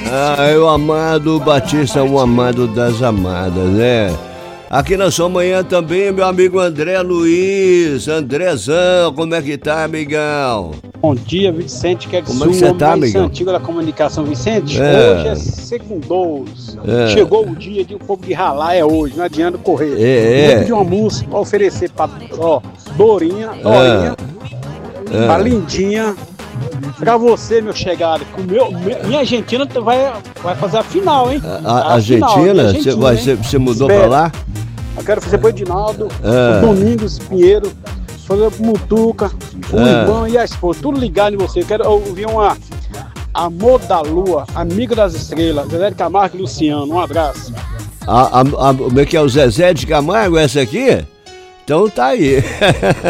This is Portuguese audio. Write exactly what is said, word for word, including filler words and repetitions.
Ah, é o amado Batista, um amado das amadas, né? Aqui na sua manhã também, meu amigo André Luiz, Andrezão, como é que tá, amigão? Bom dia, Vicente, que é Como é que você tá, amigão? antigo da comunicação, Vicente. É. Hoje é segundos. É. Chegou o dia de o povo de ralar, é hoje, não adianta correr. É, é. Eu vou pedir uma música pra oferecer pra, ó, Dorinha, Dorinha, É. pra Lindinha, pra você, meu chegado. Com meu, meu- minha Argentina vai, vai fazer a final, hein? A, a A final, Argentina? minha Você Argentina, vai- hein? você- você mudou Espero. pra lá? Eu quero fazer pro Edinaldo, É. o Domingos Pinheiro, fazer pro Mutuca, o É. irmão e a esposa, tudo ligado em você. Eu quero ouvir uma Amor da Lua, Amigo das Estrelas, Zezé de Camargo e Luciano. Um abraço. A, a, a, como é que é o Zezé de Camargo, essa aqui? Então tá aí.